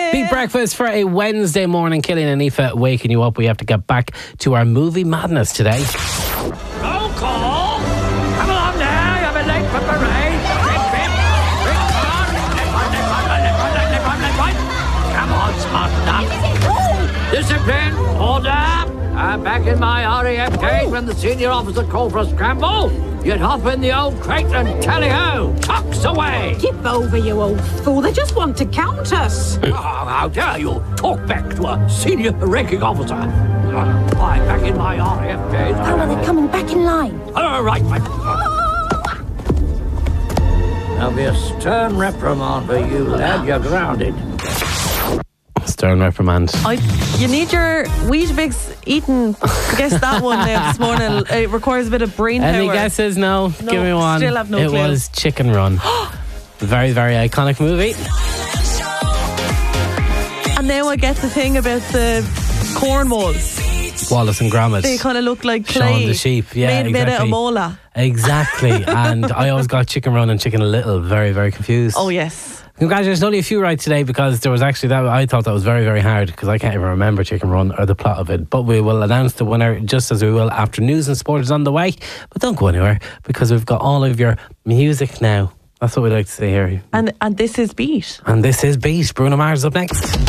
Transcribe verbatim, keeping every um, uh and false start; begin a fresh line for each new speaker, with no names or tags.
Big breakfast for a Wednesday morning. Killian and Aoife waking you up. We have to get back to our movie madness today.
Roll call! Come along now, you've been late for parade. Big, big, big car. Left one, left one, left one, left one, left one. Come on, smart enough. Discipline, order. I'm back in my R A F cage when the senior officer called for a scramble. You'd hop in the old crate and tally-ho, tucks away.
Give over, you old fool. They just want to count us.
Oh, how dare you talk back to a senior ranking officer. Uh, I'm back in my R A F cage.
Oh, well, they're coming back in line.
All right, my... There'll be a stern reprimand for you, lad. You're grounded.
Stern reprimand.
I, you need your Weetabix eaten to guess that one now this morning. It requires a bit of brain power.
Any guesses? No?
No,
Give me one.
still have no
It
clue.
was Chicken Run. Very, very iconic movie.
And now I get the thing about the Cornwalls.
Wallace and Gromit.
They kind of look like
Shaun
clay.
the Sheep. Yeah,
made,
exactly.
made out of mola.
Exactly. And I always got Chicken Run and Chicken Little very, very confused.
Oh, yes.
Congratulations, only a few right today because there was actually that. I thought that was very, very hard because I can't even remember Chicken Run or the plot of it. But we will announce the winner just as we will after news and sport is on the way. But don't go anywhere because we've got all of your music now. That's what we like to say here.
And and this is Beat.
And this is Beat. Bruno Mars up next.